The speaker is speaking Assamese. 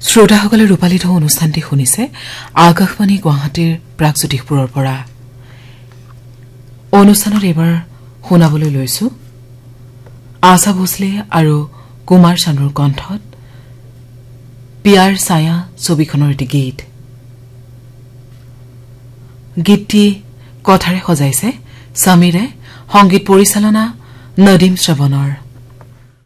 শ্ৰোতাসকলে ৰূপালী ঢৌ অনুষ্ঠানটি শুনিছে আকাশবাণী গুৱাহাটীৰ প্ৰাগজ্যোতিষপুৰৰ পৰা। অনুষ্ঠানত এইবাৰ শুনাবলৈ লৈছো আশা ভোসলে আৰু কুমাৰ চানুৰ কণ্ঠত পিয়াৰ ছায়া ছবিখনৰ এটি গীত। গীতটি কথাৰে সজাইছে সমীৰে, সংগীত পৰিচালনা নদীম শ্ৰৱণৰ।